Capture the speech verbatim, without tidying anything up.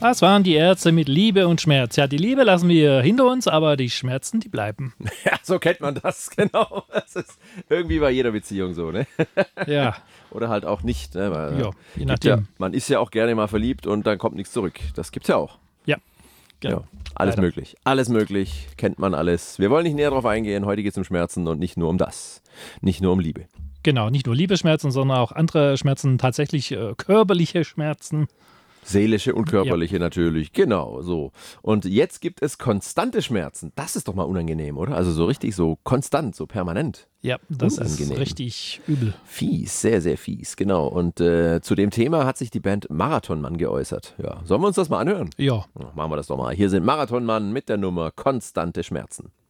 Das waren die Ärzte mit Liebe und Schmerz. Ja, die Liebe lassen wir hinter uns, aber die Schmerzen, die bleiben. Ja, so kennt man das, genau. Das ist irgendwie bei jeder Beziehung so, ne? Ja. Oder halt auch nicht, ne? Weil, Ja, je gibt nachdem. Ja, man ist ja auch gerne mal verliebt und dann kommt nichts zurück. Das gibt's ja auch. Ja, genau. Ja, alles Leider. möglich. Alles möglich, kennt man alles. Wir wollen nicht näher drauf eingehen. Heute geht es um Schmerzen und nicht nur um das. Nicht nur um Liebe. Genau, nicht nur Liebesschmerzen, sondern auch andere Schmerzen, tatsächlich äh, körperliche Schmerzen. Seelische und körperliche natürlich, genau so. Und jetzt gibt es konstante Schmerzen. Das ist doch mal unangenehm, oder? Also so richtig so konstant, so permanent. Ja, das Unangenehm. ist richtig übel. Fies, sehr, sehr fies, genau. Und äh, zu dem Thema hat sich die Band Marathonmann geäußert. Ja, sollen wir uns das mal anhören? Ja. Ja, machen wir das doch mal. Hier sind Marathonmann mit der Nummer Konstante Schmerzen.